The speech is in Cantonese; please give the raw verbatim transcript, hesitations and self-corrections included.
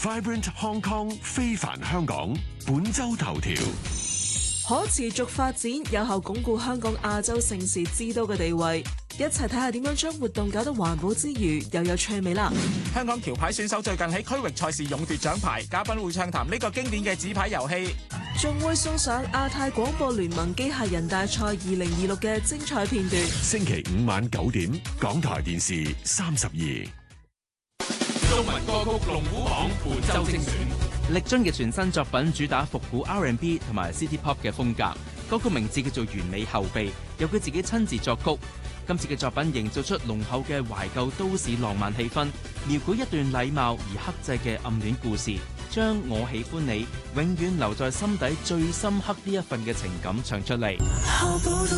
Vibrant Hong Kong 非凡香港本周頭條。 可持續發展有效鞏固香港亞洲盛事之都嘅地位，一齊睇下點樣將活動搞得環保之餘又有趣味啦！ 香港橋牌選手最近喺區域賽事勇奪獎牌，嘉賓會暢談呢個經典嘅紙牌遊戲， 仲會送上亞太廣播聯盟機械人大賽二零二六嘅精彩片段。 星期五晚九點，港台電視三十二。 中文歌曲龍虎榜本周精選。 力臻嘅全新作品主打復古 R and B 同埋 City Pop 嘅風格，歌曲名字叫做《完美後備》，由佢自己親自作曲。今次嘅作品營造出濃厚嘅懷舊都市浪漫氣氛，描繪一段禮貌而克制嘅暗戀故事，將我喜歡你永遠留在心底最深刻呢一份嘅情感唱出嚟。